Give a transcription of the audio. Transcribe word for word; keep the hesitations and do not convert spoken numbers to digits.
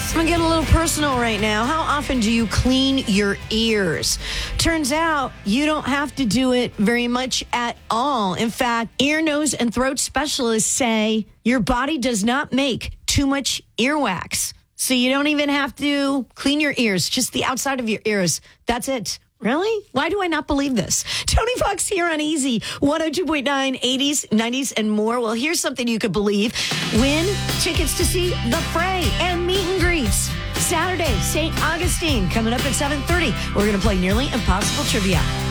I'm going to get a little personal right now. How often do you clean your ears? Turns out you don't have to do it very much at all. In fact, ear, nose, and throat specialists say your body does not make too much earwax. So you don't even have to clean your ears, just the outside of your ears. That's it. Really? Why do I not believe this? Tony Fox here on Easy, one oh two point nine, eighties, nineties, and more. Well, here's something you could believe. Win tickets to see The Fray and meet and greets. Saturday, Saint Augustine, coming up at seven thirty. We're going to play Nearly Impossible Trivia.